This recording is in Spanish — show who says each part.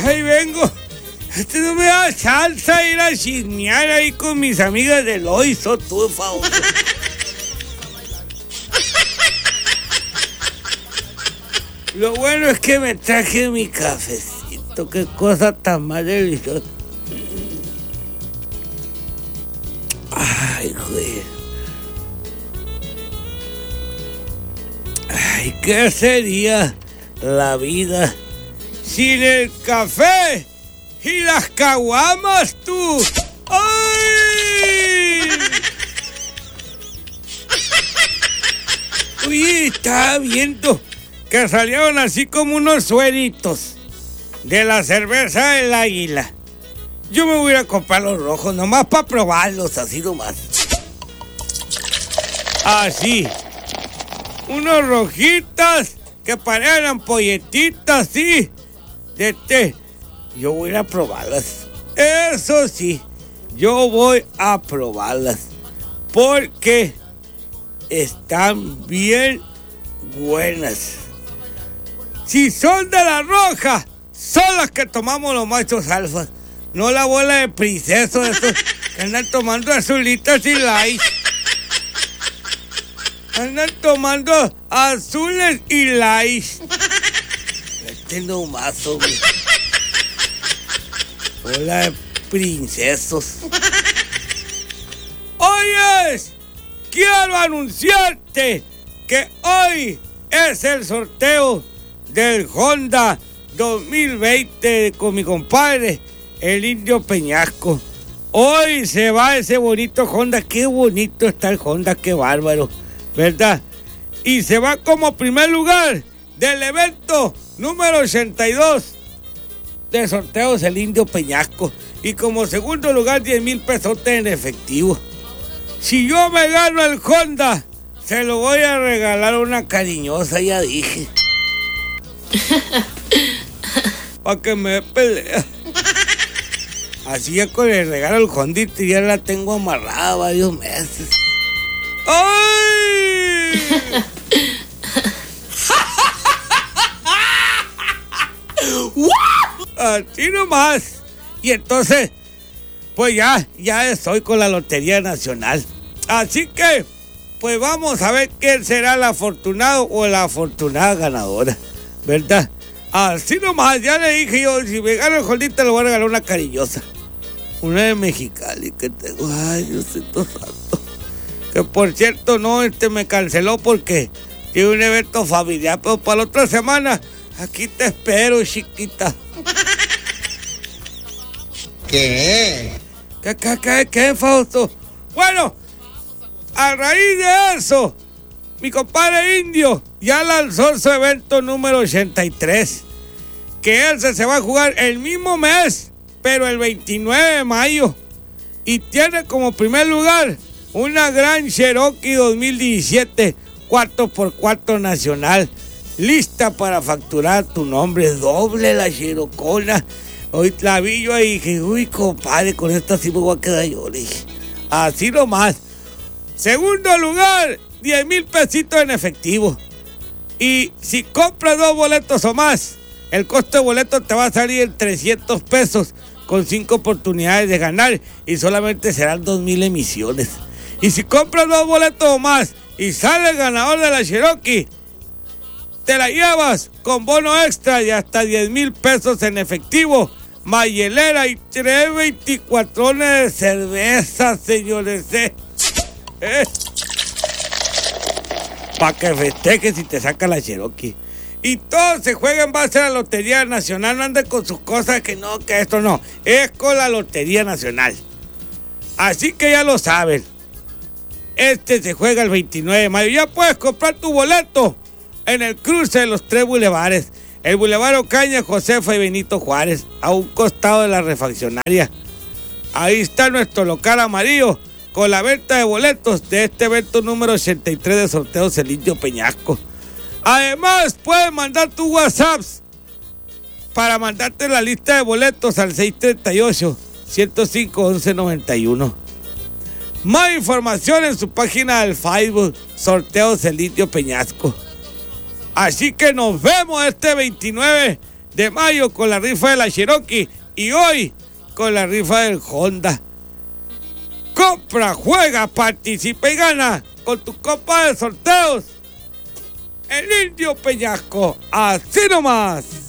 Speaker 1: ahí vengo. No me da salsa ir a chismear ahí con mis amigas del hoy, tú, favor. Lo bueno es que me traje mi cafecito, qué cosa tan más deliciosa. Ay, güey. Ay, ¿qué sería la vida sin el café y las caguamas, tú? ¡Ay! Oye, estaba viendo que salieron así como unos sueritos de la cerveza del Águila. Yo me voy a comprar los rojos nomás para probarlos, así nomás. Así. Unos rojitas que parecen ampolletitas, sí. Yo voy a probarlas. Eso sí, yo voy a probarlas. Porque están bien buenas. Si son de la roja, son las que tomamos los machos alfas. No la bola de princesos esos que andan tomando azulitas y light. Andan tomando azules y light. No más, hombre. Bola de princesos. Oyes, quiero anunciarte que hoy es el sorteo del Honda 2020 con mi compadre, el Indio Peñasco. Hoy se va ese bonito Honda. Qué bonito está el Honda, qué bárbaro, ¿verdad? Y se va como primer lugar del evento número 82 de sorteos el Indio Peñasco. Y como segundo lugar, 10,000 pesos en efectivo. Si yo me gano el Honda, se lo voy a regalar a una cariñosa, ya dije. Para que me pelea. Así ya con el regalo del Hondito ya la tengo amarrada varios meses. ¡Ay! Así nomás. Y entonces, pues ya estoy con la Lotería Nacional. Así que, pues vamos a ver quién será el afortunado o la afortunada ganadora, ¿verdad? Así nomás, ya le dije yo, si me gano el Hondito le voy a regalar una cariñosa. Una de Mexicali que tengo. Ay, Diosito santo. Que por cierto, no, me canceló porque tiene un evento familiar. Pero para la otra semana, aquí te espero, chiquita.
Speaker 2: ¿Qué?
Speaker 1: ¿Qué, Fausto? Bueno, a raíz de eso, mi compadre Indio ya lanzó su evento número 83. Que él se va a jugar el mismo mes, pero el 29 de mayo. Y tiene como primer lugar una gran Cherokee 2017 4x4 nacional, lista para facturar tu nombre. Doble la Cherokona. Hoy la vi yo y dije, uy, compadre, con esta sí me voy a quedar yo. Le dije, así nomás. Segundo lugar, 10,000 pesitos en efectivo. Y si compras 2 boletos o más, el costo de boleto te va a salir en 300 pesos con 5 oportunidades de ganar y solamente serán 2,000 emisiones. Y si compras 2 boletos o más y sale el ganador de la Cherokee, te la llevas con bono extra y hasta 10,000 pesos en efectivo, más hielera y 3 24 de cerveza, señores. Para que festejes si te saca la Cherokee. Y todo se juega en base a la Lotería Nacional. No anden con sus cosas que no, que esto no. Es con la Lotería Nacional. Así que ya lo saben. Se juega el 29 de mayo. Ya puedes comprar tu boleto en el cruce de los 3 bulevares. El Boulevard Ocaña, Josefa y Benito Juárez, a un costado de la refaccionaria. Ahí está nuestro local amarillo con la venta de boletos de este evento número 83 de sorteos el Indio Peñasco. Además, puedes mandar tus WhatsApps para mandarte la lista de boletos al 638-105-1191. Más información en su página del Facebook, Sorteos el Indio Peñasco. Así que nos vemos este 29 de mayo con la rifa de la Cherokee y hoy con la rifa del Honda. Compra, juega, participa y gana con tu copa de sorteos. El Indio Peñasco, así nomás.